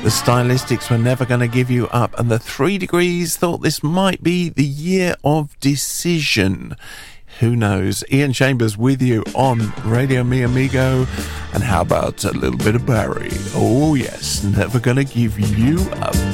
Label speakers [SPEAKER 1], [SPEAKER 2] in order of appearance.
[SPEAKER 1] The Stylistics were Never Gonna Give You Up, and the 3 Degrees thought this might be the year of decision. Who knows? Ian Chambers with you on Radio Mi Amigo. And how about a little bit of Barry? Oh yes, Never Gonna Give You Up.